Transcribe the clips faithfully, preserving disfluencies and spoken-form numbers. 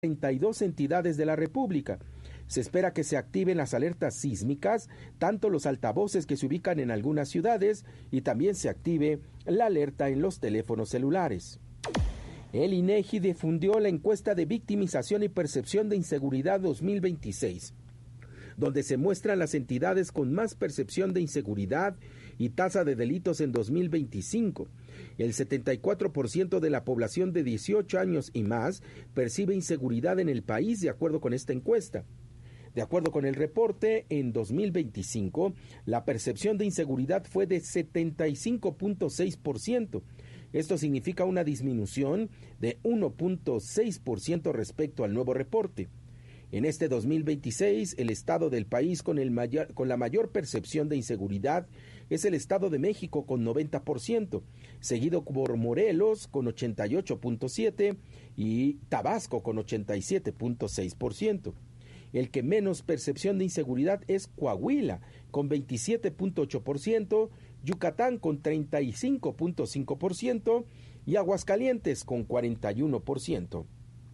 treinta y dos entidades de la República. Se espera que se activen las alertas sísmicas, tanto los altavoces que se ubican en algunas ciudades, y también se active la alerta en los teléfonos celulares. El INEGI difundió la encuesta de victimización y percepción de inseguridad dos mil veintiséis, donde se muestran las entidades con más percepción de inseguridad y tasa de delitos en dos mil veinticinco. El setenta y cuatro por ciento de la población de dieciocho años y más percibe inseguridad en el país, de acuerdo con esta encuesta. De acuerdo con el reporte, en dos mil veinticinco, la percepción de inseguridad fue de setenta y cinco punto seis por ciento. Esto significa una disminución de uno punto seis por ciento respecto al nuevo reporte. En este dos mil veintiséis, el estado del país con, el mayor, con la mayor percepción de inseguridad es el Estado de México con noventa por ciento, seguido por Morelos con ochenta y ocho punto siete por ciento y Tabasco con ochenta y siete punto seis por ciento. El que menos percepción de inseguridad es Coahuila, con veintisiete punto ocho por ciento, Yucatán con treinta y cinco punto cinco por ciento y Aguascalientes con cuarenta y uno por ciento.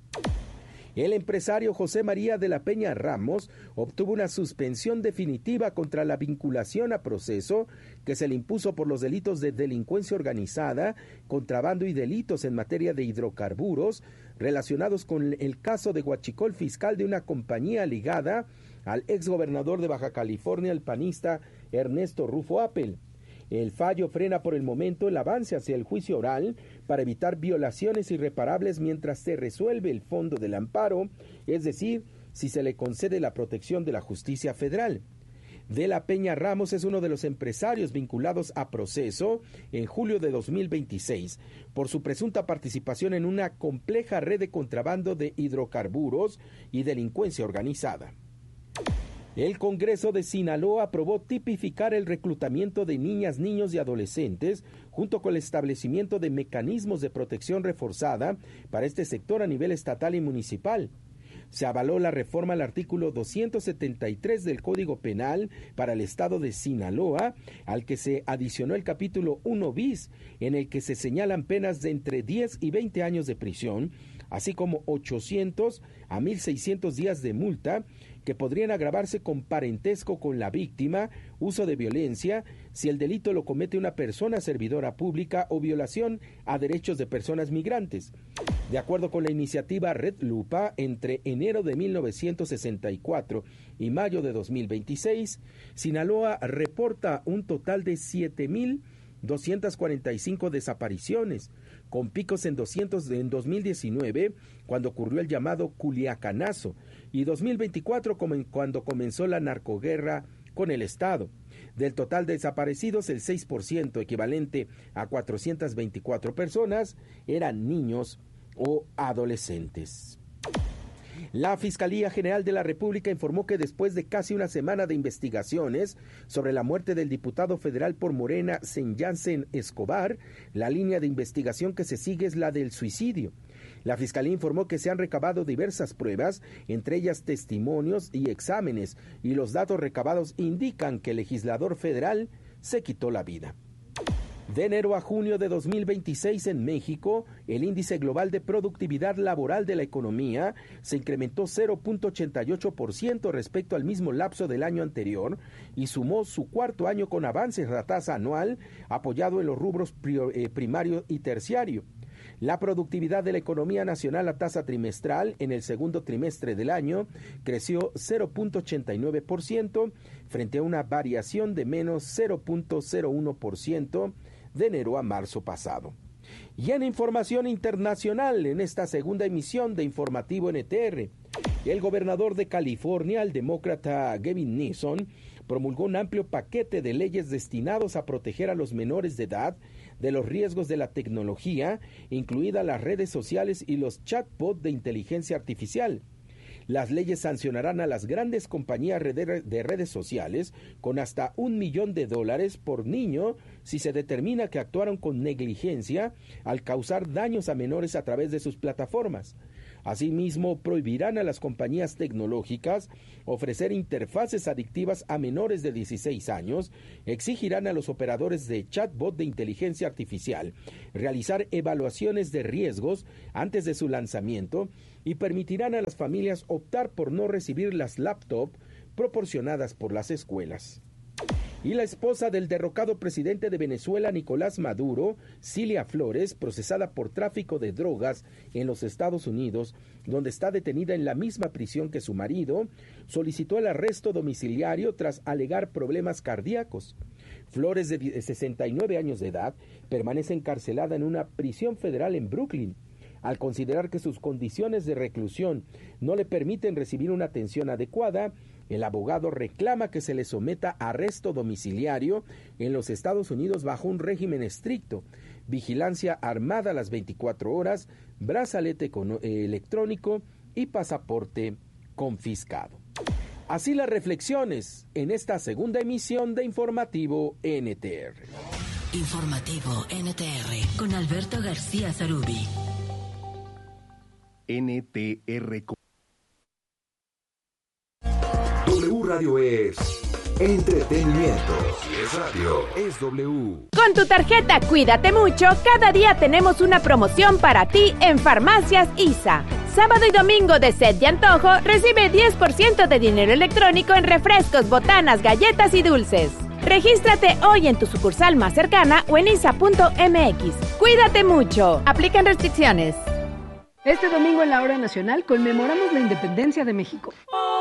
El empresario José María de la Peña Ramos obtuvo una suspensión definitiva contra la vinculación a proceso que se le impuso por los delitos de delincuencia organizada, contrabando y delitos en materia de hidrocarburos relacionados con el caso de huachicol fiscal de una compañía ligada al exgobernador de Baja California, el panista Ernesto Rufo Appel. El fallo frena por el momento el avance hacia el juicio oral para evitar violaciones irreparables mientras se resuelve el fondo del amparo, es decir, si se le concede la protección de la justicia federal. De la Peña Ramos es uno de los empresarios vinculados a proceso en julio de dos mil veintiséis por su presunta participación en una compleja red de contrabando de hidrocarburos y delincuencia organizada. El Congreso de Sinaloa aprobó tipificar el reclutamiento de niñas, niños y adolescentes, junto con el establecimiento de mecanismos de protección reforzada para este sector a nivel estatal y municipal. Se avaló la reforma al artículo doscientos setenta y tres del Código Penal para el estado de Sinaloa, al que se adicionó el capítulo uno bis, en el que se señalan penas de entre diez y veinte años de prisión, así como ochocientos a mil seiscientos días de multa, que podrían agravarse con parentesco con la víctima, uso de violencia, si el delito lo comete una persona servidora pública o violación a derechos de personas migrantes. De acuerdo con la iniciativa Red Lupa, entre enero de mil novecientos sesenta y cuatro y mayo de dos mil veintiséis, Sinaloa reporta un total de siete mil doscientas cuarenta y cinco desapariciones, con picos en, doscientos en dos mil diecinueve, cuando ocurrió el llamado Culiacanazo, y dos mil veinticuatro, cuando comenzó la narcoguerra con el Estado. Del total de desaparecidos, el seis por ciento, equivalente a cuatrocientas veinticuatro personas, eran niños o adolescentes. La Fiscalía General de la República informó que después de casi una semana de investigaciones sobre la muerte del diputado federal por Morena, Senyansen Escobar, la línea de investigación que se sigue es la del suicidio. La Fiscalía informó que se han recabado diversas pruebas, entre ellas testimonios y exámenes, y los datos recabados indican que el legislador federal se quitó la vida. De enero a junio de dos mil veintiséis en México, el índice global de productividad laboral de la economía se incrementó cero punto ochenta y ocho por ciento respecto al mismo lapso del año anterior y sumó su cuarto año con avances a la tasa anual, apoyado en los rubros primario y terciario. La productividad de la economía nacional a tasa trimestral en el segundo trimestre del año creció cero punto ochenta y nueve por ciento frente a una variación de menos cero punto cero uno por ciento de enero a marzo pasado. Y en información internacional, en esta segunda emisión de Informativo N T R, el gobernador de California, el demócrata Gavin Newsom, promulgó un amplio paquete de leyes destinados a proteger a los menores de edad de los riesgos de la tecnología, incluidas las redes sociales y los chatbots de inteligencia artificial. Las leyes sancionarán a las grandes compañías de redes sociales con hasta un millón de dólares por niño si se determina que actuaron con negligencia al causar daños a menores a través de sus plataformas. Asimismo, prohibirán a las compañías tecnológicas ofrecer interfaces adictivas a menores de dieciséis años, exigirán a los operadores de chatbot de inteligencia artificial realizar evaluaciones de riesgos antes de su lanzamiento y permitirán a las familias optar por no recibir las laptops proporcionadas por las escuelas. Y la esposa del derrocado presidente de Venezuela, Nicolás Maduro, Cilia Flores, procesada por tráfico de drogas en los Estados Unidos, donde está detenida en la misma prisión que su marido, solicitó el arresto domiciliario tras alegar problemas cardíacos. Flores, de sesenta y nueve años de edad, permanece encarcelada en una prisión federal en Brooklyn. Al considerar que sus condiciones de reclusión no le permiten recibir una atención adecuada, el abogado reclama que se le someta a arresto domiciliario en los Estados Unidos bajo un régimen estricto, vigilancia armada a las veinticuatro horas, brazalete electrónico y pasaporte confiscado. Así las reflexiones en esta segunda emisión de Informativo N T R. Informativo N T R con Alberto García Zarubi. N T R. W Radio es entretenimiento. Si es radio, es W. Con tu tarjeta Cuídate Mucho, cada día tenemos una promoción para ti en Farmacias I S A. Sábado y domingo de sed y antojo, recibe diez por ciento de dinero electrónico en refrescos, botanas, galletas y dulces. Regístrate hoy en tu sucursal más cercana o en isa punto m x. Cuídate mucho. Aplican restricciones. Este domingo en la Hora Nacional conmemoramos la independencia de México.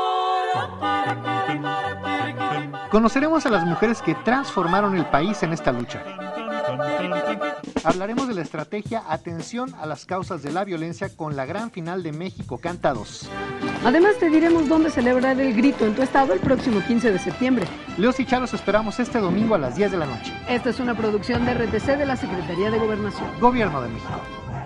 Conoceremos a las mujeres que transformaron el país en esta lucha. Hablaremos de la estrategia Atención a las causas de la violencia con la gran final de México Canta dos. Además te diremos dónde celebrar el grito en tu estado el próximo quince de septiembre. Leos y Chalos esperamos este domingo a las diez de la noche. Esta es una producción de R T C de la Secretaría de Gobernación. Gobierno de México.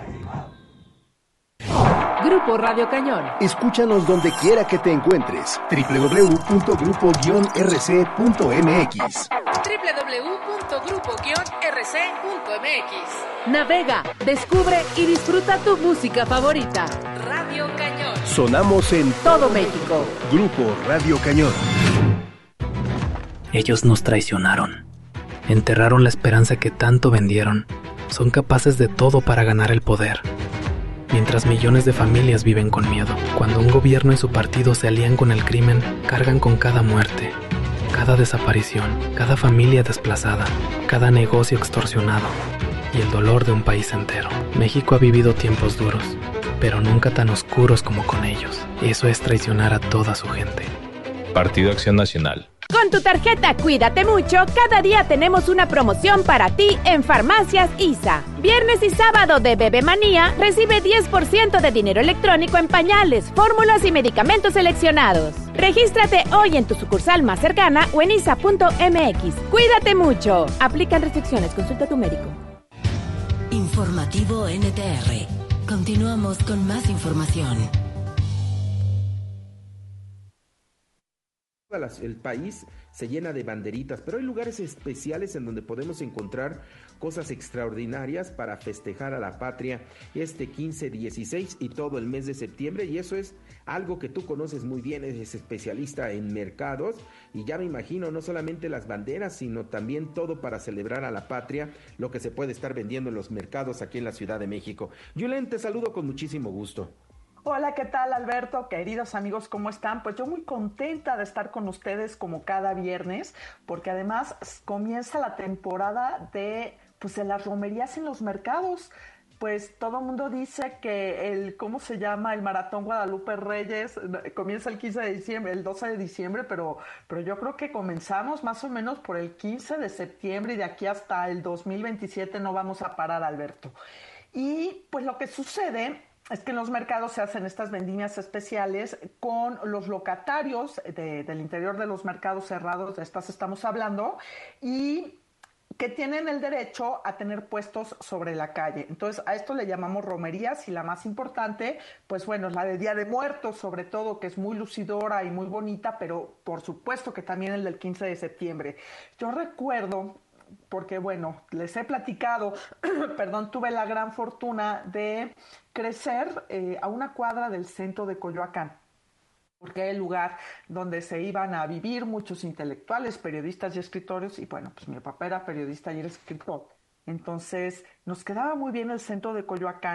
Grupo Radio Cañón. Escúchanos donde quiera que te encuentres. doble u doble u doble u punto grupo guion r c punto m x. doble u doble u doble u punto grupo guion r c punto m x. Navega, descubre y disfruta tu música favorita. Radio Cañón. Sonamos en todo México. Grupo Radio Cañón. Ellos nos traicionaron. Enterraron la esperanza que tanto vendieron. Son capaces de todo para ganar el poder. Mientras millones de familias viven con miedo, cuando un gobierno y su partido se alían con el crimen, cargan con cada muerte, cada desaparición, cada familia desplazada, cada negocio extorsionado y el dolor de un país entero. México ha vivido tiempos duros, pero nunca tan oscuros como con ellos. Eso es traicionar a toda su gente. Partido Acción Nacional. Con tu tarjeta Cuídate Mucho, cada día tenemos una promoción para ti en Farmacias I S A. Viernes y sábado de Bebe Manía, recibe diez por ciento de dinero electrónico en pañales, fórmulas y medicamentos seleccionados. Regístrate hoy en tu sucursal más cercana o en isa punto m x. Cuídate mucho. Aplican restricciones. Consulta a tu médico. Informativo N T R. Continuamos con más información. El país se llena de banderitas, pero hay lugares especiales en donde podemos encontrar cosas extraordinarias para festejar a la patria este quince, dieciséis y todo el mes de septiembre, y eso es algo que tú conoces muy bien, eres especialista en mercados, y ya me imagino no solamente las banderas, sino también todo para celebrar a la patria, lo que se puede estar vendiendo en los mercados aquí en la Ciudad de México. Yulen, te saludo con muchísimo gusto. Hola, ¿qué tal, Alberto? Queridos amigos, ¿cómo están? Pues yo muy contenta de estar con ustedes como cada viernes, porque además comienza la temporada de, pues, de las romerías en los mercados. Pues todo el mundo dice que el, ¿cómo se llama? El Maratón Guadalupe Reyes comienza el quince de diciembre, el doce de diciembre, pero, pero yo creo que comenzamos más o menos por el quince de septiembre y de aquí hasta el dos mil veintisiete no vamos a parar, Alberto. Y pues lo que sucede es que en los mercados se hacen estas vendimias especiales con los locatarios de, del interior de los mercados cerrados, de estas estamos hablando, y que tienen el derecho a tener puestos sobre la calle. Entonces, a esto le llamamos romerías, y la más importante, pues bueno, es la de Día de Muertos, sobre todo, que es muy lucidora y muy bonita, pero por supuesto que también el del quince de septiembre. Yo recuerdo, porque bueno, les he platicado, perdón, tuve la gran fortuna de crecer eh, a una cuadra del centro de Coyoacán, porque era el lugar donde se iban a vivir muchos intelectuales, periodistas y escritores, y bueno, pues mi papá era periodista y era escritor. Entonces, nos quedaba muy bien el centro de Coyoacán,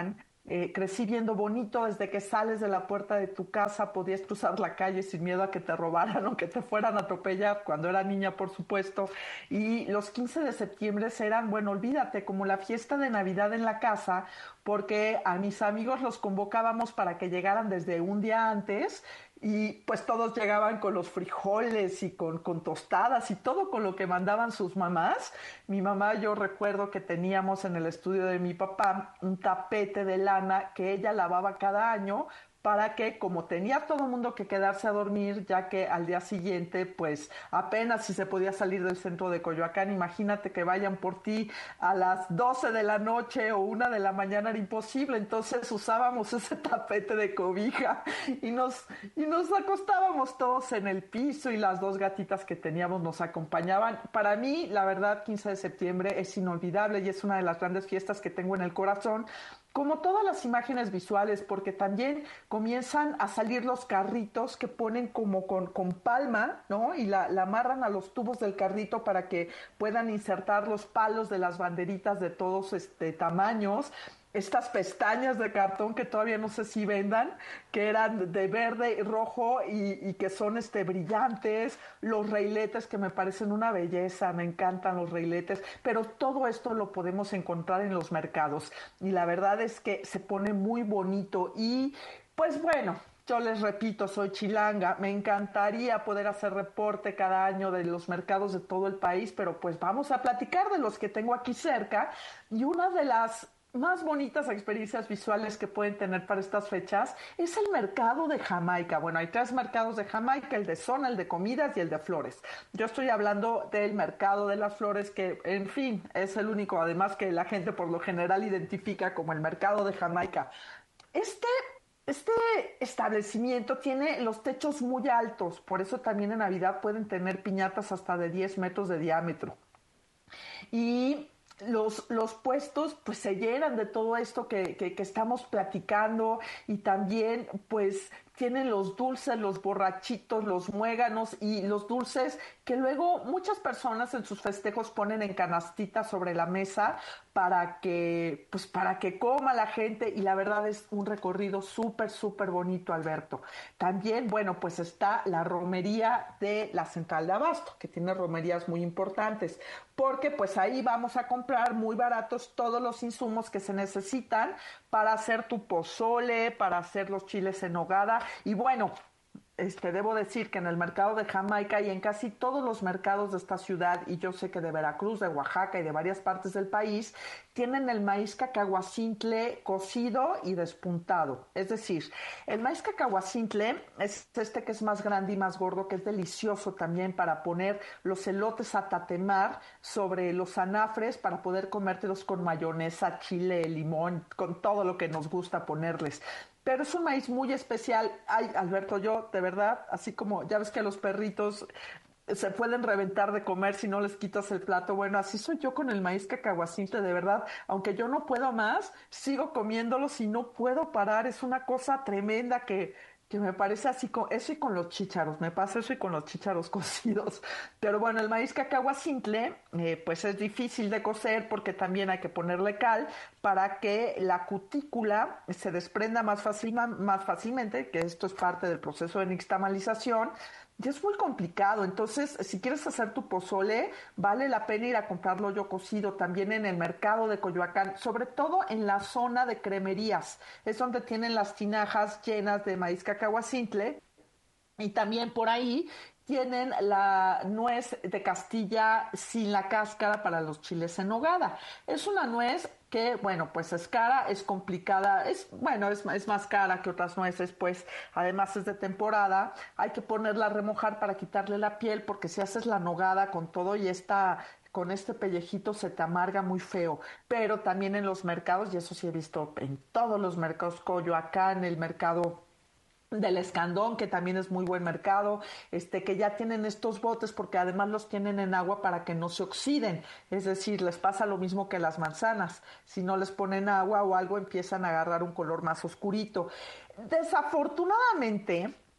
Eh, crecí viendo bonito desde que sales de la puerta de tu casa, podías cruzar la calle sin miedo a que te robaran o que te fueran a atropellar, cuando era niña, por supuesto. Y los quince de septiembre eran, bueno, olvídate, como la fiesta de Navidad en la casa, porque a mis amigos los convocábamos para que llegaran desde un día antes. Y pues todos llegaban con los frijoles y con, con tostadas y todo con lo que mandaban sus mamás. Mi mamá, yo recuerdo que teníamos en el estudio de mi papá un tapete de lana que ella lavaba cada año para que, como tenía todo el mundo que quedarse a dormir, ya que al día siguiente, pues apenas si se podía salir del centro de Coyoacán, imagínate que vayan por ti a las doce de la noche o una de la mañana, era imposible. Entonces usábamos ese tapete de cobija y nos, y nos acostábamos todos en el piso, y las dos gatitas que teníamos nos acompañaban. Para mí, la verdad, quince de septiembre es inolvidable y es una de las grandes fiestas que tengo en el corazón, como todas las imágenes visuales, porque también comienzan a salir los carritos que ponen como con, con palma, ¿no? Y la, la amarran a los tubos del carrito para que puedan insertar los palos de las banderitas de todos este, tamaños. Estas pestañas de cartón que todavía no sé si vendan, que eran de verde y rojo y, y que son este, brillantes, los reiletes que me parecen una belleza, me encantan los reiletes, pero todo esto lo podemos encontrar en los mercados y la verdad es que se pone muy bonito. Y pues bueno, yo les repito, soy chilanga, me encantaría poder hacer reporte cada año de los mercados de todo el país, pero pues vamos a platicar de los que tengo aquí cerca. Y una de las más bonitas experiencias visuales que pueden tener para estas fechas es el mercado de Jamaica. Bueno, hay tres mercados de Jamaica: el de zona, el de comidas y el de flores. Yo estoy hablando del mercado de las flores, que en fin es el único, además, que la gente por lo general identifica como el mercado de Jamaica. Este Este establecimiento tiene los techos muy altos, por eso también en Navidad pueden tener piñatas hasta de diez metros de diámetro. Y Los, los puestos pues se llenan de todo esto que, que, que estamos platicando, y también pues tienen los dulces, los borrachitos, los muéganos y los dulces que luego muchas personas en sus festejos ponen en canastitas sobre la mesa para que, pues para que coma la gente, y la verdad es un recorrido súper, súper bonito, Alberto. También, bueno, pues está la romería de la Central de Abasto, que tiene romerías muy importantes, porque pues ahí vamos a comprar muy baratos todos los insumos que se necesitan para hacer tu pozole, para hacer los chiles en nogada. Y bueno, este, debo decir que en el mercado de Jamaica y en casi todos los mercados de esta ciudad, y yo sé que de Veracruz, de Oaxaca y de varias partes del país, tienen el maíz cacahuacintle cocido y despuntado. Es decir, el maíz cacahuacintle es este que es más grande y más gordo, que es delicioso también para poner los elotes a tatemar sobre los anafres para poder comértelos con mayonesa, chile, limón, con todo lo que nos gusta ponerles. Pero es un maíz muy especial. Ay, Alberto, yo de verdad, así como ya ves que los perritos se pueden reventar de comer si no les quitas el plato, bueno, así soy yo con el maíz cacahuacintle, de verdad. Aunque yo no puedo más, sigo comiéndolos y no puedo parar. Es una cosa tremenda que... que me parece así, con eso y con los chícharos, me pasa eso y con los chícharos cocidos. Pero bueno, el maíz cacahuacintle, eh, pues es difícil de cocer porque también hay que ponerle cal para que la cutícula se desprenda más, fácil, más fácilmente, que esto es parte del proceso de nixtamalización. Y es muy complicado. Entonces, si quieres hacer tu pozole, vale la pena ir a comprarlo yo cocido también en el mercado de Coyoacán, sobre todo en la zona de cremerías. Es donde tienen las tinajas llenas de maíz cacahuacintle, y también por ahí tienen la nuez de Castilla sin la cáscara para los chiles en nogada. Es una nuez que, bueno, pues es cara, es complicada, es, bueno, es, es más cara que otras nueces, pues además es de temporada, hay que ponerla a remojar para quitarle la piel, porque si haces la nogada con todo y esta, con este pellejito, se te amarga muy feo. Pero también en los mercados, y eso sí he visto en todos los mercados, Coyoacán, el mercado del Escandón, que también es muy buen mercado, este, que ya tienen estos botes, porque además los tienen en agua para que no se oxiden. Es decir, les pasa lo mismo que las manzanas, si no les ponen agua o algo empiezan a agarrar un color más oscurito. Desafortunadamente,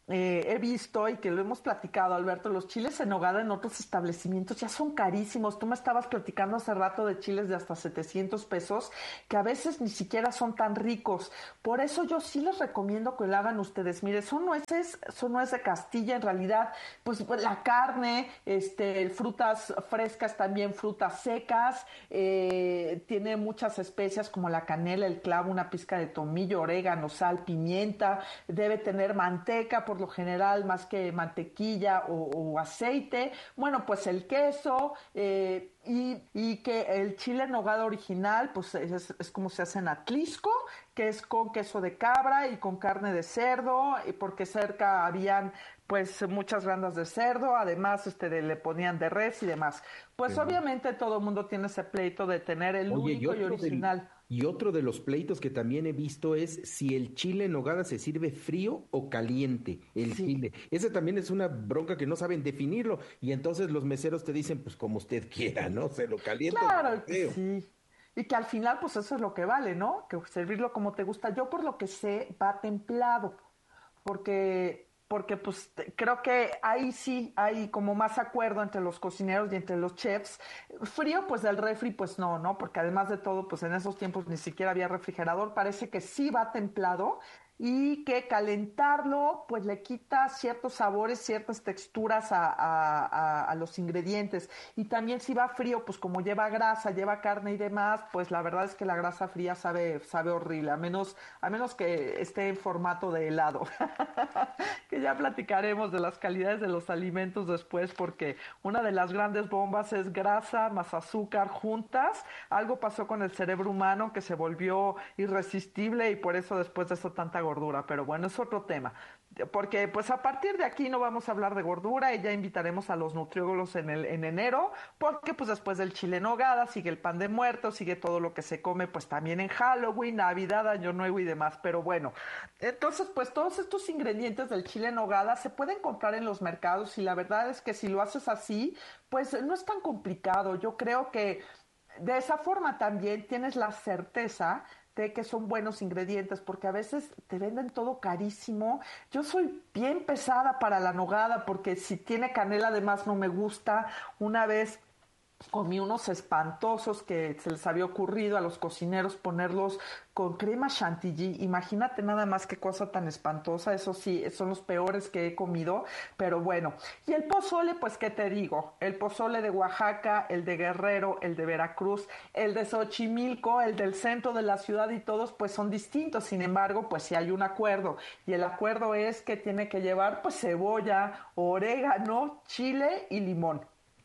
eh, he visto y que lo hemos platicado, Alberto, los chiles en nogada en otros establecimientos ya son carísimos. Tú me estabas platicando hace rato de chiles de hasta setecientos pesos, que a veces ni siquiera son tan ricos. Por eso yo sí les recomiendo que lo hagan ustedes. Mire, son nueces, son nueces de Castilla, en realidad, pues la carne, este, frutas frescas también, frutas secas, eh, tiene muchas especias como la canela, el clavo, una pizca de tomillo, orégano, sal, pimienta, debe tener manteca, por lo general, más que mantequilla o, o aceite, bueno, pues el queso, eh, y, y que el chile en nogada original, pues es, es como se hace en Atlisco, que es con queso de cabra y con carne de cerdo, y porque cerca habían pues muchas grandas de cerdo, además este de, le ponían de res y demás. Pues sí. Obviamente todo el mundo tiene ese pleito de tener el Oye, único y, y original. Del... Y otro de los pleitos que también he visto es si el chile en nogada se sirve frío o caliente, el sí. chile. Ese también es una bronca que no saben definirlo, y entonces los meseros te dicen, pues como usted quiera, ¿no? Se lo calienta. Claro, sí. Y que al final, pues eso es lo que vale, ¿no? Que servirlo como te gusta. Yo, por lo que sé, va templado, porque... porque pues creo que ahí sí hay como más acuerdo entre los cocineros y entre los chefs. Frío, pues del refri, pues no, ¿no? Porque además de todo, pues en esos tiempos ni siquiera había refrigerador. Parece que sí va templado y que calentarlo, pues le quita ciertos sabores, ciertas texturas a, a, a, a los ingredientes. Y también si va frío, pues como lleva grasa, lleva carne y demás, pues la verdad es que la grasa fría sabe, sabe horrible, a menos, a menos que esté en formato de helado. Que ya platicaremos de las calidades de los alimentos después, porque una de las grandes bombas es grasa más azúcar juntas. Algo pasó con el cerebro humano que se volvió irresistible y por eso después de eso tanta gordura, pero bueno, es otro tema, porque pues a partir de aquí no vamos a hablar de gordura y ya invitaremos a los nutriólogos en el en enero, porque pues después del chile en nogada sigue el pan de muerto, sigue todo lo que se come pues también en Halloween, Navidad, Año Nuevo y demás, pero bueno, entonces pues todos estos ingredientes del chile en nogada se pueden comprar en los mercados y la verdad es que si lo haces así, pues no es tan complicado. Yo creo que de esa forma también tienes la certeza de que son buenos ingredientes, porque a veces te venden todo carísimo. Yo soy bien pesada para la nogada, porque si tiene canela además no me gusta. Una vez comí unos espantosos que se les había ocurrido a los cocineros ponerlos con crema chantilly. Imagínate nada más qué cosa tan espantosa. Eso sí, son los peores que he comido, pero bueno. Y el pozole, pues qué te digo, el pozole de Oaxaca, el de Guerrero, el de Veracruz, el de Xochimilco, el del centro de la ciudad y todos pues son distintos. Sin embargo, pues sí hay un acuerdo, y el acuerdo es que tiene que llevar pues cebolla, orégano, chile y limón.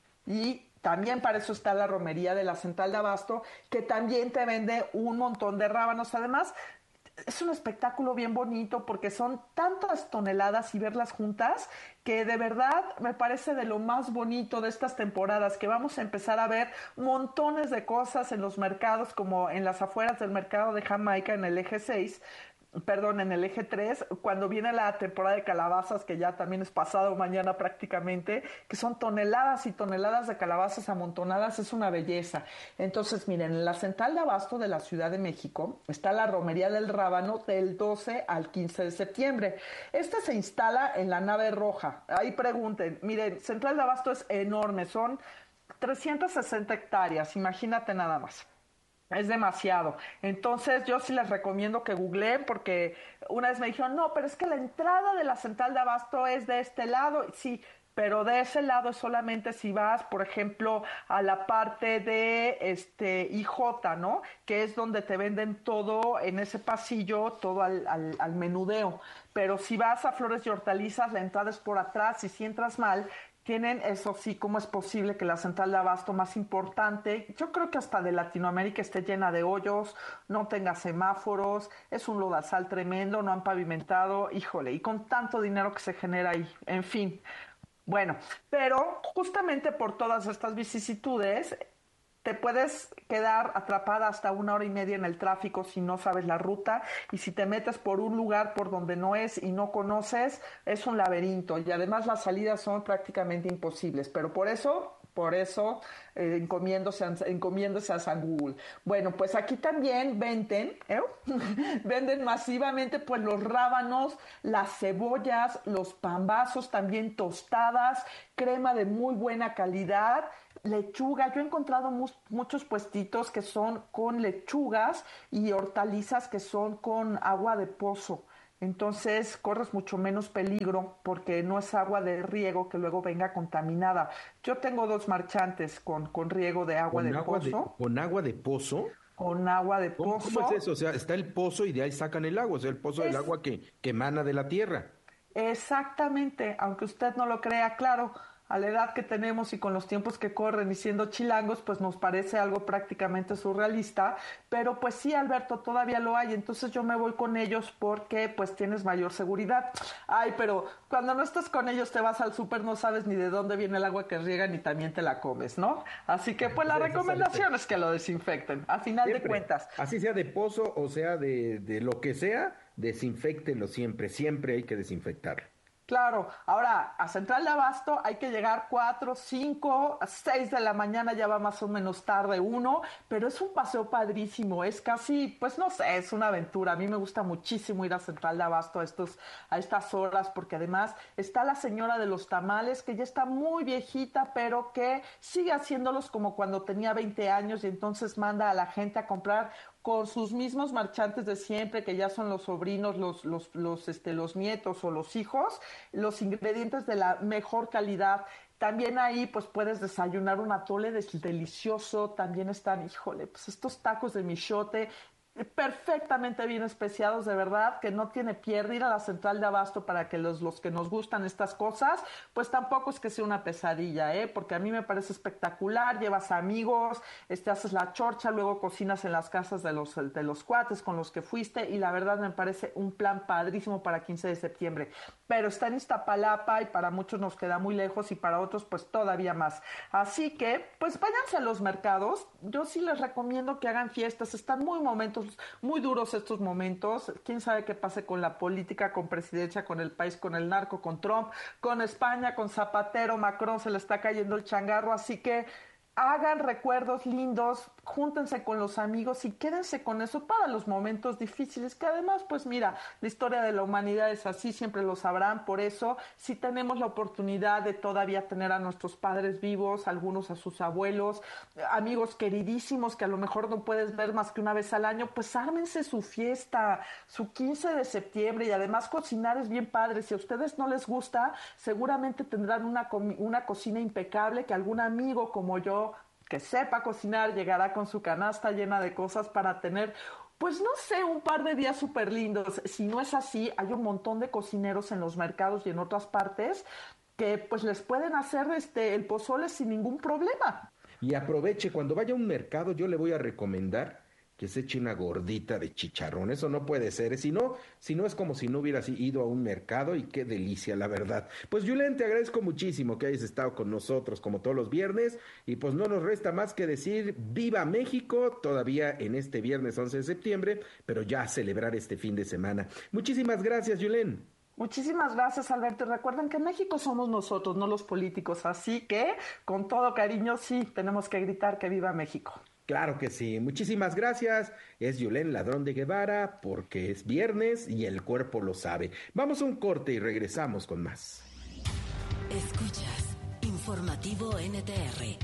Y también para eso está la romería de la Central de Abasto, que también te vende un montón de rábanos. Además, es un espectáculo bien bonito porque son tantas toneladas y verlas juntas que de verdad me parece de lo más bonito de estas temporadas, que vamos a empezar a ver montones de cosas en los mercados, como en las afueras del mercado de Jamaica en el eje seis, perdón, en el eje tres, cuando viene la temporada de calabazas, que ya también es pasado mañana prácticamente, que son toneladas y toneladas de calabazas amontonadas, es una belleza. Entonces, miren, en la Central de Abasto de la Ciudad de México está la romería del rábano del doce al quince de septiembre. Esta se instala en la nave roja. Ahí pregunten, miren, Central de Abasto es enorme, son trescientas sesenta hectáreas, imagínate nada más. Es demasiado. Entonces yo sí les recomiendo que googleen, porque una vez me dijeron, no, pero es que la entrada de la Central de Abasto es de este lado. Sí, pero de ese lado es solamente si vas, por ejemplo, a la parte de este I J, ¿no? Que es donde te venden todo en ese pasillo, todo al, al, al menudeo. Pero si vas a Flores y Hortalizas, la entrada es por atrás, y si entras mal, tienen, eso sí, cómo es posible que la Central de Abasto más importante, yo creo que hasta de Latinoamérica, esté llena de hoyos, no tenga semáforos, es un lodazal tremendo, no han pavimentado, híjole, y con tanto dinero que se genera ahí, en fin. Bueno, pero justamente por todas estas vicisitudes, te puedes quedar atrapada hasta una hora y media en el tráfico si no sabes la ruta, y si te metes por un lugar por donde no es y no conoces, es un laberinto, y además las salidas son prácticamente imposibles. Pero por eso Por eso, eh, encomiéndose, encomiéndose a San Google. Bueno, pues aquí también venden, ¿eh? venden masivamente pues los rábanos, las cebollas, los pambazos también tostadas, crema de muy buena calidad, lechuga. Yo he encontrado mu- muchos puestitos que son con lechugas y hortalizas que son con agua de pozo. Entonces corres mucho menos peligro porque no es agua de riego que luego venga contaminada. Yo tengo dos marchantes con, con riego de agua ¿Con de agua pozo. De, ¿Con agua de pozo? Con agua de ¿Cómo, pozo. ¿Cómo es eso? O sea, está el pozo y de ahí sacan el agua, o sea, el pozo Es... del agua que, que emana de la tierra. Exactamente, aunque usted no lo crea, claro. A la edad que tenemos y con los tiempos que corren y siendo chilangos, pues nos parece algo prácticamente surrealista, pero pues sí, Alberto, todavía lo hay, entonces yo me voy con ellos porque pues tienes mayor seguridad. Ay, pero cuando no estás con ellos te vas al súper, no sabes ni de dónde viene el agua que riegan y también te la comes, ¿no? Así que pues la recomendación es que lo desinfecten, a final Siempre, de cuentas. Así sea de pozo o sea de, de lo que sea, desinféctenlo siempre, siempre hay que desinfectarlo. Claro, ahora a Central de Abasto hay que llegar cuatro, cinco, seis de la mañana, ya va más o menos tarde uno, pero es un paseo padrísimo, es casi, pues no sé, es una aventura. A mí me gusta muchísimo ir a Central de Abasto a, estos, a estas horas, porque además está la señora de los tamales, que ya está muy viejita, pero que sigue haciéndolos como cuando tenía veinte años y entonces manda a la gente a comprar con sus mismos marchantes de siempre, que ya son los sobrinos, los, los, los, este, los nietos o los hijos, los ingredientes de la mejor calidad. También ahí pues puedes desayunar un atole delicioso, también están, híjole, pues estos tacos de michote, perfectamente bien especiados, de verdad, que no tiene pierde. Ir a la Central de Abasto para que los, los que nos gustan estas cosas, pues tampoco es que sea una pesadilla, ¿eh? Porque a mí me parece espectacular, llevas amigos, este, haces la chorcha, luego cocinas en las casas de los, de los cuates con los que fuiste, y la verdad me parece un plan padrísimo para quince de septiembre. Pero está en Iztapalapa y para muchos nos queda muy lejos y para otros pues todavía más. Así que pues váyanse a los mercados. Yo sí les recomiendo que hagan fiestas, están muy momentos, muy duros estos momentos. Quién sabe qué pase con la política, con presidencia, con el país, con el narco, con Trump, con España, con Zapatero, Macron, se le está cayendo el changarro, así que hagan recuerdos lindos, júntense con los amigos y quédense con eso para los momentos difíciles, que además, pues mira, la historia de la humanidad es así, siempre lo sabrán. Por eso, si tenemos la oportunidad de todavía tener a nuestros padres vivos, algunos a sus abuelos, amigos queridísimos que a lo mejor no puedes ver más que una vez al año, pues ármense su fiesta, su quince de septiembre, y además cocinar es bien padre. Si a ustedes no les gusta, seguramente tendrán una, una cocina impecable que algún amigo como yo, que sepa cocinar, llegará con su canasta llena de cosas para tener, pues no sé, un par de días súper lindos. Si no es así, hay un montón de cocineros en los mercados y en otras partes que pues les pueden hacer este el pozole sin ningún problema. Y aproveche, cuando vaya a un mercado, yo le voy a recomendar que se eche una gordita de chicharrón. Eso no puede ser, si no, si no es como si no hubieras ido a un mercado, y qué delicia, la verdad. Pues Julen, te agradezco muchísimo que hayas estado con nosotros como todos los viernes, y pues no nos resta más que decir ¡Viva México! Todavía en este viernes once de septiembre, pero ya a celebrar este fin de semana. Muchísimas gracias, Julen. Muchísimas gracias, Alberto. Y recuerden que en México somos nosotros, no los políticos, así que con todo cariño sí tenemos que gritar que viva México. Claro que sí, muchísimas gracias. Es Julen Ladrón de Guevara, porque es viernes y el cuerpo lo sabe. Vamos a un corte y regresamos con más. Escuchas Informativo N T R.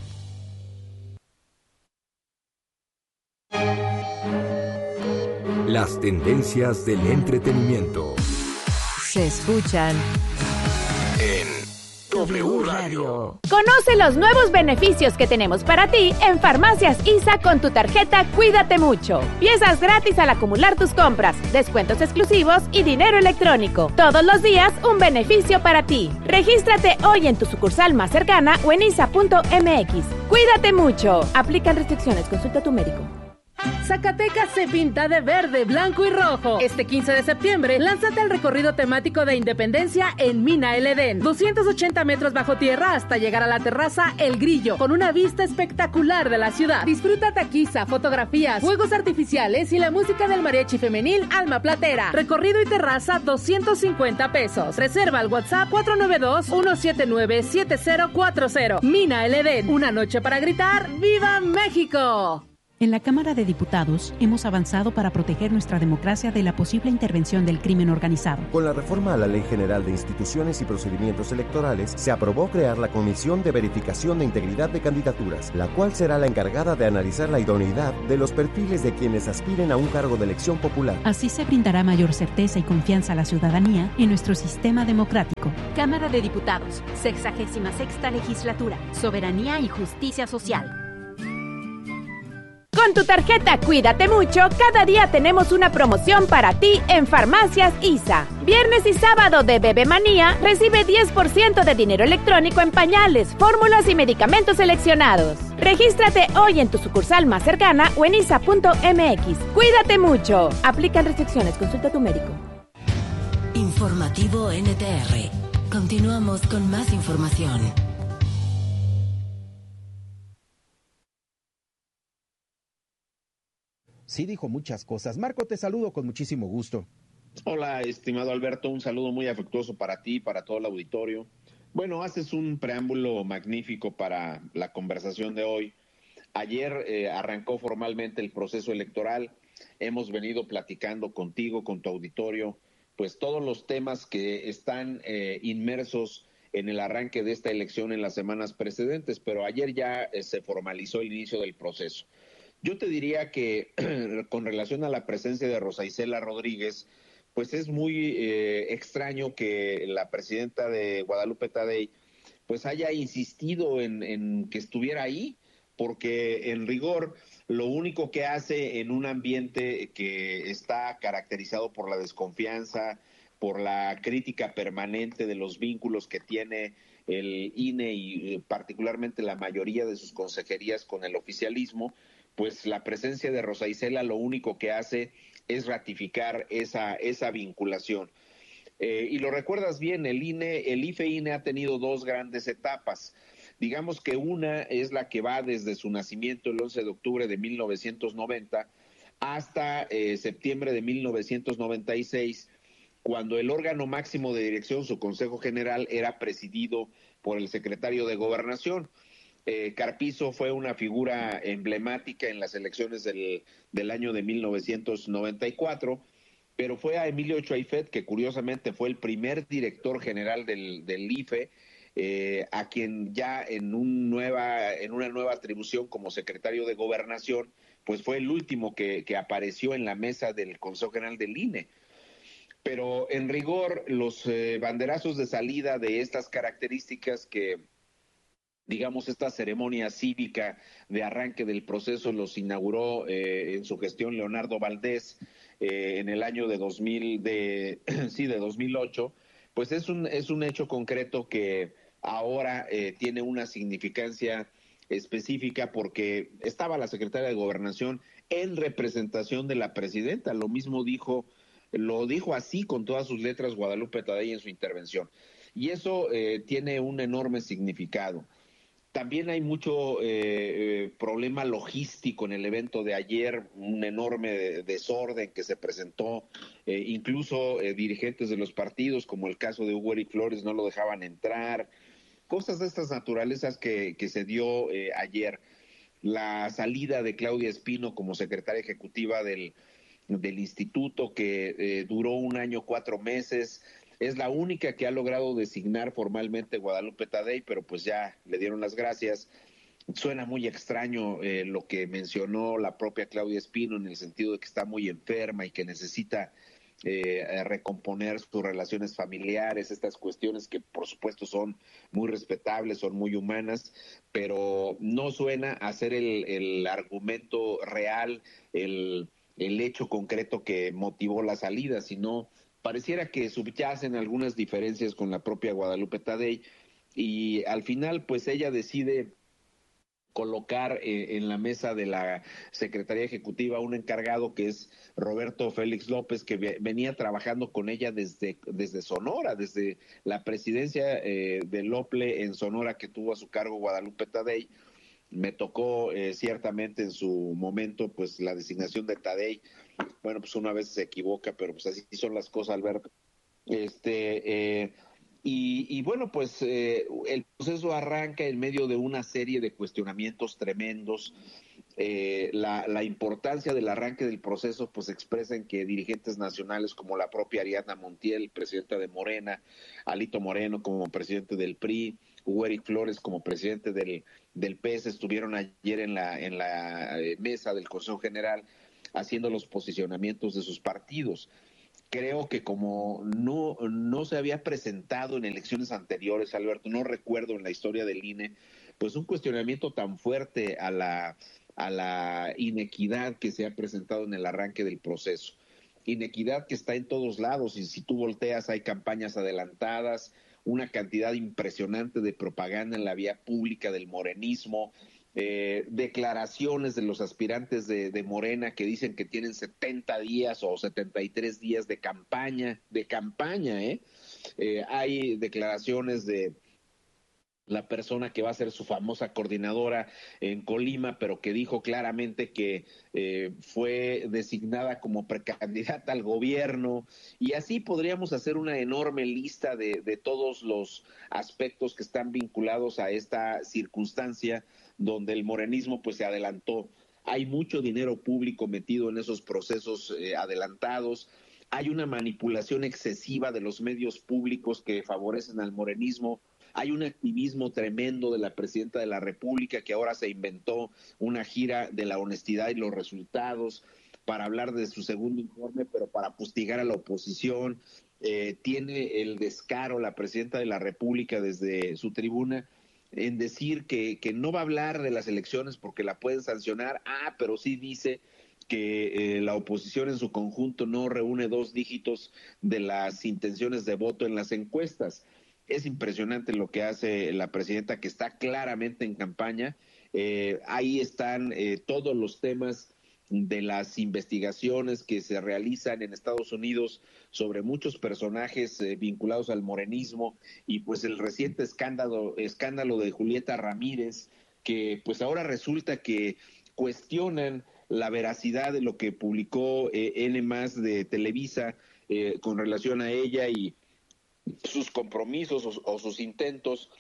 Las tendencias del entretenimiento Se escuchan en W Radio. Conoce los nuevos beneficios que tenemos para ti en Farmacias I S A con tu tarjeta Cuídate Mucho. Piezas gratis al acumular tus compras, descuentos exclusivos y dinero electrónico. Todos los días un beneficio para ti. Regístrate hoy en tu sucursal más cercana o en isa punto m x. Cuídate mucho. Aplican restricciones. Consulta a tu médico. Zacatecas se pinta de verde, blanco y rojo. Este quince de septiembre, lánzate al recorrido temático de Independencia en Mina El Edén. doscientos ochenta metros bajo tierra hasta llegar a la terraza El Grillo, con una vista espectacular de la ciudad. Disfruta taquiza, fotografías, juegos artificiales y la música del mariachi femenil Alma Platera. Recorrido y terraza, doscientos cincuenta pesos. Reserva al WhatsApp cuatro nueve dos, uno siete nueve, siete cero cuatro cero. Mina El Edén, una noche para gritar ¡Viva México! En la Cámara de Diputados hemos avanzado para proteger nuestra democracia de la posible intervención del crimen organizado. Con la reforma a la Ley General de Instituciones y Procedimientos Electorales, se aprobó crear la Comisión de Verificación de Integridad de Candidaturas, la cual será la encargada de analizar la idoneidad de los perfiles de quienes aspiren a un cargo de elección popular. Así se brindará mayor certeza y confianza a la ciudadanía en nuestro sistema democrático. Cámara de Diputados, sexagésima sexta legislatura, Soberanía y Justicia Social. Con tu tarjeta Cuídate Mucho, cada día tenemos una promoción para ti en Farmacias I S A. Viernes y sábado de Bebe Manía, recibe diez por ciento de dinero electrónico en pañales, fórmulas y medicamentos seleccionados. Regístrate hoy en tu sucursal más cercana o en isa punto m x. Cuídate mucho. Aplican restricciones. Consulta a tu médico. Informativo N T R. Continuamos con más información. Sí, dijo muchas cosas. Marco, te saludo con muchísimo gusto. Hola, estimado Alberto, un saludo muy afectuoso para ti, para todo el auditorio. Bueno, haces un preámbulo magnífico para la conversación de hoy. Ayer eh, arrancó formalmente el proceso electoral. Hemos venido platicando contigo, con tu auditorio, pues todos los temas que están eh, inmersos en el arranque de esta elección en las semanas precedentes, pero ayer ya eh, se formalizó el inicio del proceso. Yo te diría que con relación a la presencia de Rosa Isela Rodríguez, pues es muy eh, extraño que la presidenta de Guadalupe Tadei pues haya insistido en, en que estuviera ahí, porque en rigor lo único que hace en un ambiente que está caracterizado por la desconfianza, por la crítica permanente de los vínculos que tiene el I N E y particularmente la mayoría de sus consejerías con el oficialismo, pues la presencia de Rosa Isela lo único que hace es ratificar esa, esa vinculación. Eh, y lo recuerdas bien, el I N E, el I F E I N E ha tenido dos grandes etapas. Digamos que una es la que va desde su nacimiento el once de octubre de mil novecientos noventa hasta eh, septiembre de mil novecientos noventa y seis, cuando el órgano máximo de dirección, su Consejo General, era presidido por el secretario de Gobernación. Eh, Carpizo fue una figura emblemática en las elecciones del, del año de mil novecientos noventa y cuatro, pero fue a Emilio Ochoa Ifet, que curiosamente fue el primer director general del, del I F E, eh, a quien ya en, un nueva, en una nueva atribución como secretario de Gobernación, pues fue el último que, que apareció en la mesa del Consejo General del I N E. Pero en rigor, los eh, banderazos de salida de estas características que, digamos, esta ceremonia cívica de arranque del proceso los inauguró eh, en su gestión Leonardo Valdés eh, en el año de dos mil, de, sí, de dos mil ocho, pues es un, es un hecho concreto que ahora eh, tiene una significancia específica porque estaba la secretaria de Gobernación en representación de la presidenta. Lo mismo dijo, lo dijo así con todas sus letras Guadalupe Tadei en su intervención. Y eso eh, tiene un enorme significado. También hay mucho eh, eh, problema logístico en el evento de ayer, un enorme desorden que se presentó, eh, incluso eh, dirigentes de los partidos, como el caso de Hugo Eric Flores, no lo dejaban entrar, cosas de estas naturalezas que, que se dio eh, ayer. La salida de Claudia Espino como secretaria ejecutiva del, del instituto, que eh, duró un año, cuatro meses, es la única que ha logrado designar formalmente Guadalupe Tadei, pero pues ya le dieron las gracias. Suena muy extraño eh, lo que mencionó la propia Claudia Espino en el sentido de que está muy enferma y que necesita eh, recomponer sus relaciones familiares, estas cuestiones que por supuesto son muy respetables, son muy humanas, pero no suena a ser el, el argumento real, el, el hecho concreto que motivó la salida, sino pareciera que subyacen algunas diferencias con la propia Guadalupe Tadei y al final pues ella decide colocar eh, en la mesa de la Secretaría Ejecutiva un encargado que es Roberto Félix López, que ve, venía trabajando con ella desde, desde Sonora, desde la presidencia eh, del OPLE en Sonora que tuvo a su cargo Guadalupe Tadei. Me tocó eh, ciertamente en su momento pues la designación de Tadei. Bueno, pues una vez se equivoca, pero pues así son las cosas, Alberto. Este... Eh, Y, y bueno, pues eh, el proceso arranca en medio de una serie de cuestionamientos tremendos. Eh, la, la importancia del arranque del proceso pues expresa en que dirigentes nacionales como la propia Ariadna Montiel, presidenta de Morena, Alito Moreno como presidente del P R I, Hugo Eric Flores como presidente del, del P E S, estuvieron ayer en la, en la mesa del Consejo General haciendo los posicionamientos de sus partidos. Creo que como no, no se había presentado en elecciones anteriores, Alberto, no recuerdo en la historia del I N E, pues un cuestionamiento tan fuerte a la, a la inequidad que se ha presentado en el arranque del proceso. Inequidad que está en todos lados, y si tú volteas hay campañas adelantadas, una cantidad impresionante de propaganda en la vía pública del morenismo, Eh, declaraciones de los aspirantes de, de Morena que dicen que tienen setenta días o setenta y tres días de campaña, de campaña, ¿eh? Eh, hay declaraciones de la persona que va a ser su famosa coordinadora en Colima, pero que dijo claramente que eh, fue designada como precandidata al gobierno, y así podríamos hacer una enorme lista de, de todos los aspectos que están vinculados a esta circunstancia donde el morenismo pues se adelantó. Hay mucho dinero público metido en esos procesos eh, adelantados. Hay una manipulación excesiva de los medios públicos que favorecen al morenismo. Hay un activismo tremendo de la presidenta de la República, que ahora se inventó una gira de la honestidad y los resultados para hablar de su segundo informe, pero para fustigar a la oposición. Eh, tiene el descaro la presidenta de la República desde su tribuna en decir que, que no va a hablar de las elecciones porque la pueden sancionar. Ah, pero sí dice que eh, la oposición en su conjunto no reúne dos dígitos de las intenciones de voto en las encuestas. Es impresionante lo que hace la presidenta, que está claramente en campaña. Eh, ahí están eh, todos los temas de las investigaciones que se realizan en Estados Unidos sobre muchos personajes eh, vinculados al morenismo, y pues el reciente escándalo escándalo de Julieta Ramírez, que pues ahora resulta que cuestionan la veracidad de lo que publicó eh, N más de Televisa eh, con relación a ella y sus compromisos o, o sus intentos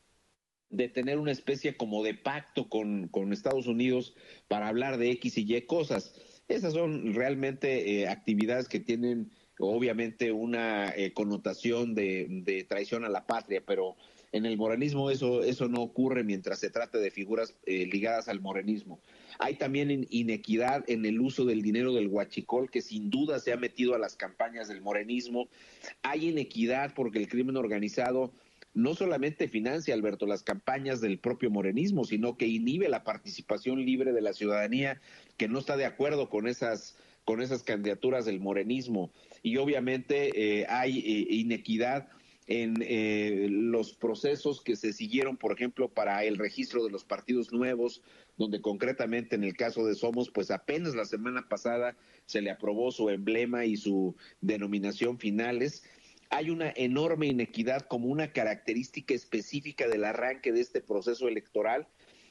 de tener una especie como de pacto con, con Estados Unidos para hablar de X y Y cosas. Esas son realmente eh, actividades que tienen obviamente una eh, connotación de, de traición a la patria, pero en el morenismo eso, eso no ocurre mientras se trate de figuras eh, ligadas al morenismo. Hay también inequidad en el uso del dinero del huachicol, que sin duda se ha metido a las campañas del morenismo. Hay inequidad porque el crimen organizado no solamente financia, Alberto, las campañas del propio morenismo, sino que inhibe la participación libre de la ciudadanía que no está de acuerdo con esas, con esas candidaturas del morenismo. Y obviamente eh, hay eh, inequidad en eh, los procesos que se siguieron, por ejemplo, para el registro de los partidos nuevos, donde concretamente en el caso de Somos, pues apenas la semana pasada se le aprobó su emblema y su denominación finales. Hay una enorme inequidad como una característica específica del arranque de este proceso electoral,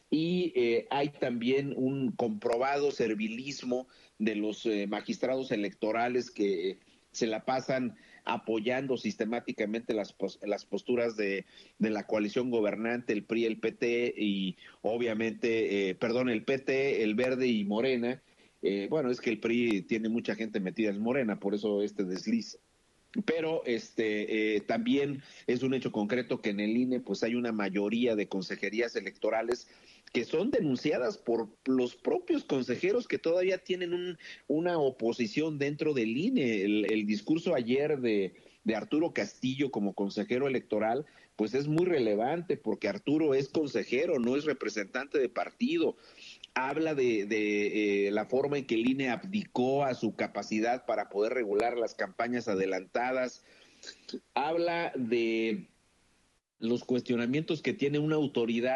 y eh, hay también un comprobado servilismo de los eh, magistrados electorales que eh, se la pasan apoyando sistemáticamente las, las posturas de, de la coalición gobernante, el P R I, el P T y obviamente, eh, perdón, el P T, el Verde y Morena. Eh, bueno, es que el P R I tiene mucha gente metida en Morena, por eso este desliz. Pero este eh, también es un hecho concreto que en el I N E pues hay una mayoría de consejerías electorales que son denunciadas por los propios consejeros que todavía tienen un, una oposición dentro del I N E. El, el discurso ayer de, de Arturo Castillo como consejero electoral pues es muy relevante, porque Arturo es consejero, no es representante de partido. Habla de, de eh, la forma en que el I N E abdicó a su capacidad para poder regular las campañas adelantadas. Habla de los cuestionamientos que tiene una autoridad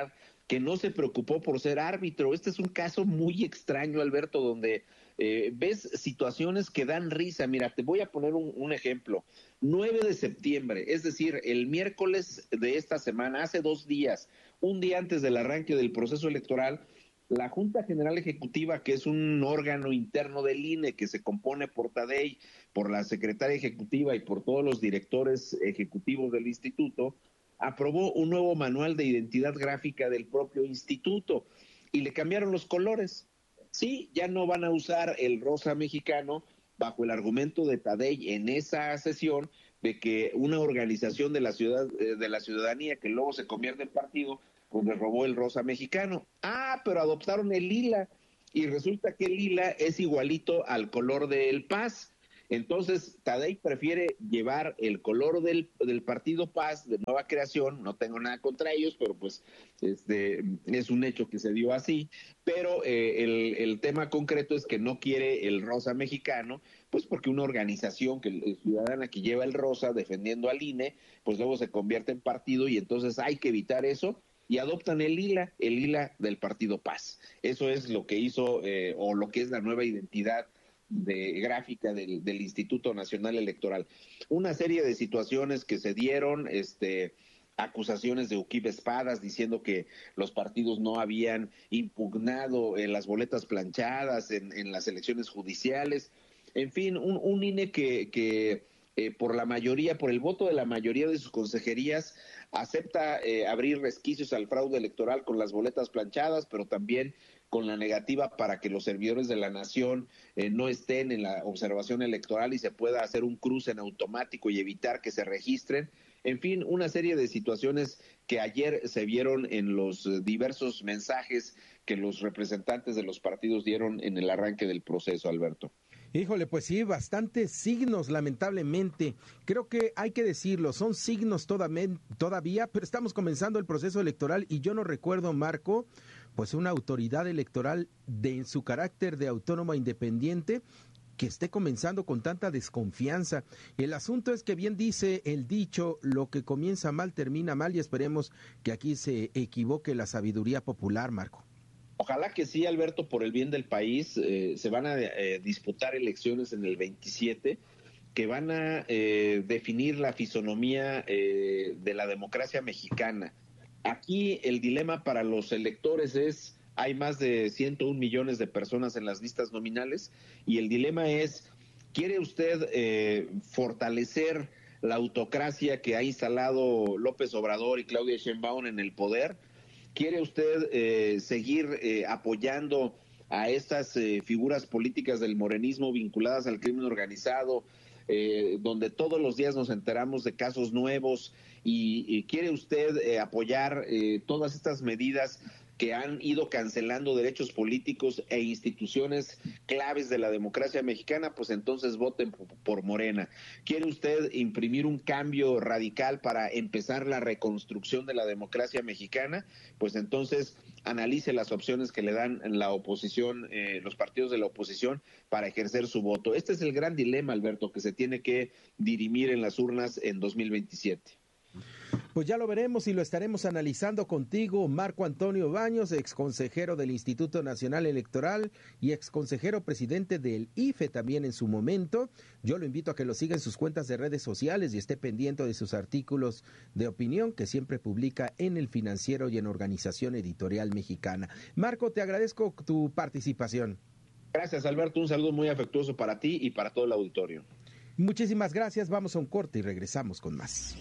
que no se preocupó por ser árbitro. Este es un caso muy extraño, Alberto, donde eh, ves situaciones que dan risa. Mira, te voy a poner un, un ejemplo. nueve de septiembre, es decir, el miércoles de esta semana, hace dos días, un día antes del arranque del proceso electoral, la Junta General Ejecutiva, que es un órgano interno del I N E que se compone por Tadei, por la secretaria ejecutiva y por todos los directores ejecutivos del instituto, aprobó un nuevo manual de identidad gráfica del propio instituto y le cambiaron los colores. Sí, ya no van a usar el rosa mexicano bajo el argumento de Tadei en esa sesión de que una organización de la ciudad de la ciudadanía que luego se convierte en partido pues le robó el rosa mexicano. Ah, pero adoptaron el lila y resulta que el lila es igualito al color del P A S. Entonces, Tadei prefiere llevar el color del, del partido P A S de Nueva Creación. No tengo nada contra ellos, pero pues este es un hecho que se dio así. Pero eh, el, el tema concreto es que no quiere el rosa mexicano, pues porque una organización que ciudadana que lleva el rosa defendiendo al I N E, pues luego se convierte en partido y entonces hay que evitar eso. Y adoptan el lila, el lila del partido P A S. Eso es lo que hizo, eh, o lo que es la nueva identidad de gráfica del, del Instituto Nacional Electoral. Una serie de situaciones que se dieron, este, acusaciones de Uquib Espadas diciendo que los partidos no habían impugnado en las boletas planchadas en, en las elecciones judiciales. En fin, un, un I N E que... que Eh, por la mayoría, por el voto de la mayoría de sus consejerías, acepta eh, abrir resquicios al fraude electoral con las boletas planchadas, pero también con la negativa para que los servidores de la nación eh, no estén en la observación electoral y se pueda hacer un cruce en automático y evitar que se registren. En fin, una serie de situaciones que ayer se vieron en los diversos mensajes que los representantes de los partidos dieron en el arranque del proceso, Alberto. Híjole, pues sí, bastantes signos, lamentablemente. Creo que hay que decirlo, son signos todavía, pero estamos comenzando el proceso electoral y yo no recuerdo, Marco, pues una autoridad electoral de en su carácter de autónoma independiente que esté comenzando con tanta desconfianza. El asunto es que bien dice el dicho, lo que comienza mal termina mal y esperemos que aquí se equivoque la sabiduría popular, Marco. Ojalá que sí, Alberto, por el bien del país. Eh, se van a eh, disputar elecciones en el veintisiete que van a eh, definir la fisonomía eh, de la democracia mexicana. Aquí el dilema para los electores es, hay más de ciento un millones de personas en las listas nominales y el dilema es, ¿quiere usted eh, fortalecer la autocracia que ha instalado López Obrador y Claudia Sheinbaum en el poder? ¿Quiere usted eh, seguir eh, apoyando a estas eh, figuras políticas del morenismo vinculadas al crimen organizado, eh, donde todos los días nos enteramos de casos nuevos? ¿Y, y quiere usted eh, apoyar eh, todas estas medidas que han ido cancelando derechos políticos e instituciones claves de la democracia mexicana? Pues entonces voten por Morena. ¿Quiere usted imprimir un cambio radical para empezar la reconstrucción de la democracia mexicana? Pues entonces analice las opciones que le dan la oposición, eh, los partidos de la oposición para ejercer su voto. Este es el gran dilema, Alberto, que se tiene que dirimir en las urnas en dos mil veintisiete. Pues ya lo veremos y lo estaremos analizando contigo, Marco Antonio Baños, exconsejero del Instituto Nacional Electoral y exconsejero presidente del I F E también en su momento. Yo lo invito a que lo siga en sus cuentas de redes sociales y esté pendiente de sus artículos de opinión que siempre publica en El Financiero y en Organización Editorial Mexicana. Marco, te agradezco tu participación. Gracias, Alberto. Un saludo muy afectuoso para ti y para todo el auditorio. Muchísimas gracias. Vamos a un corte y regresamos con más.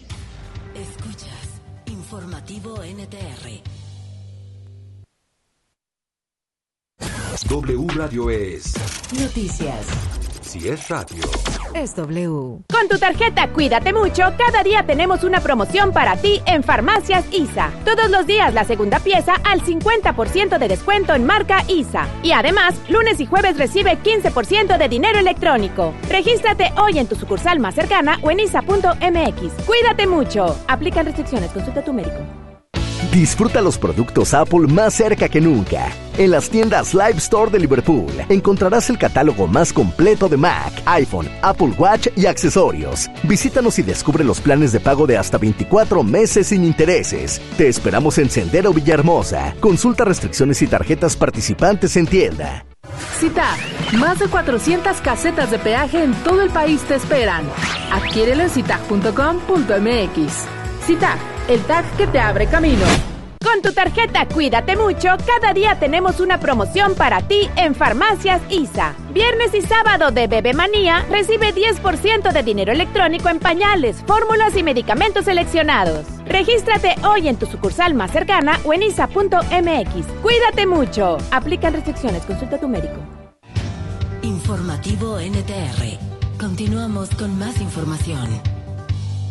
Escuchas Informativo N T R. W Radio es Noticias. Si es radio, es W. Con tu tarjeta Cuídate Mucho, cada día tenemos una promoción para ti en Farmacias I S A. Todos los días la segunda pieza al cincuenta por ciento de descuento en marca I S A. Y además, lunes y jueves recibe quince por ciento de dinero electrónico. Regístrate hoy en tu sucursal más cercana o en isa punto m x. Cuídate Mucho. Aplican restricciones. Consulta a tu médico. Disfruta los productos Apple más cerca que nunca. En las tiendas Live Store de Liverpool encontrarás el catálogo más completo de Mac, iPhone, Apple Watch y accesorios. Visítanos y descubre los planes de pago de hasta veinticuatro meses sin intereses. Te esperamos en Sendero Villahermosa. Consulta restricciones y tarjetas participantes en tienda. CITAG, más de cuatrocientas casetas de peaje en todo el país te esperan. Adquiérelo en citag punto com punto m x. CITAG, el tag que te abre camino. Con tu tarjeta Cuídate Mucho, cada día tenemos una promoción para ti en Farmacias I S A. Viernes y sábado de Bebe Manía, recibe diez por ciento de dinero electrónico en pañales, fórmulas y medicamentos seleccionados. Regístrate hoy en tu sucursal más cercana o en isa punto m x. Cuídate mucho. Aplican restricciones. Consulta a tu médico. Informativo N T R. Continuamos con más información.